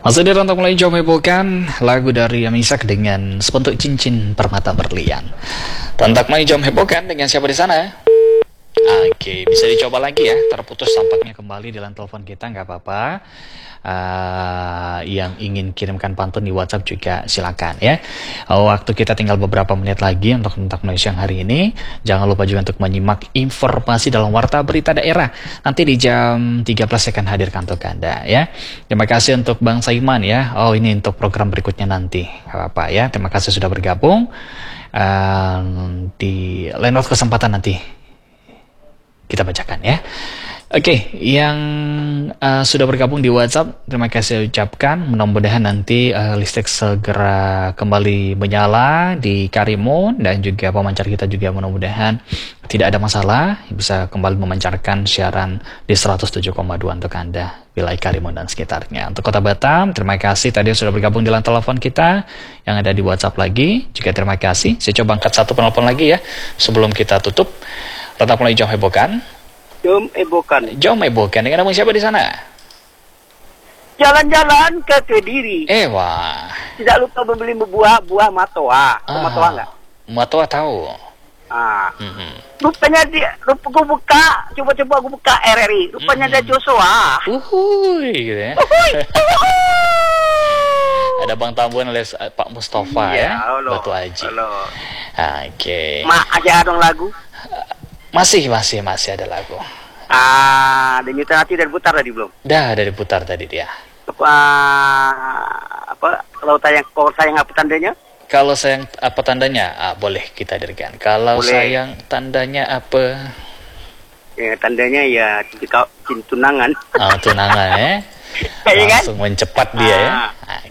Masih di Rantau Mulai Jom Hebohkan, lagu dari Amisak dengan Sebentuk Cincin Permata Berlian. Rantau Mulai Jom Hebohkan dengan siapa di sana? Oke, bisa dicoba lagi ya. Terputus tampaknya kembali di line telepon kita, nggak apa-apa. Yang ingin kirimkan pantun di WhatsApp juga silakan ya. Waktu kita tinggal beberapa menit lagi untuk Rantau Mulai Siang hari ini. Jangan lupa juga untuk menyimak informasi dalam Warta Berita Daerah. Nanti di jam 13 akan hadirkan untuk Anda ya. Terima kasih untuk Bang Saiman ya. Oh, ini untuk program berikutnya nanti. Nggak apa-apa ya. Terima kasih sudah bergabung. Di lain waktu kesempatan nanti kita bacakan ya. Oke, yang sudah bergabung di WhatsApp, terima kasih ucapkan. Mudah-mudahan nanti listrik segera kembali menyala di Karimun, dan juga pemancar kita juga mudah-mudahan tidak ada masalah, bisa kembali memancarkan siaran di 107,2 untuk Anda, wilayah Karimun dan sekitarnya. Untuk Kota Batam, terima kasih tadi sudah bergabung di line telepon kita. Yang ada di WhatsApp lagi, juga terima kasih. Saya coba angkat satu penelpon lagi ya, sebelum kita tutup. Tetap mulai Jom Hebohkan. Jom Hebohkan. Jom Hebohkan. Dengan nama siapa di sana? Jalan-jalan ke Kediri. Wah. Tidak lupa membeli buah matoa. Matoa enggak? Matoa tahu. Rupanya gue coba gue buka RRI. Rupanya ada Joshua. Gitu ya. Ada Bang Tambun alias Pak Mustafa ya. Batu Aji. Oke. Ada dong lagu. Masih ada lagu. Denyutan hati dan putar tadi belum? Dah diputar tadi dia. Kalau sayang apa tandanya? Kalau sayang apa tandanya? Boleh kita hadirkan. Kalau boleh. Sayang tandanya apa? Ya, tandanya ya tunangan. Tunangan ya. Langsung mencepat dia ya.